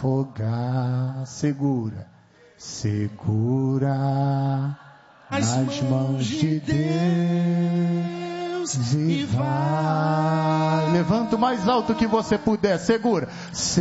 afogar. Segura nas mãos de Deus e vai. Levanta o mais alto que você puder. Segura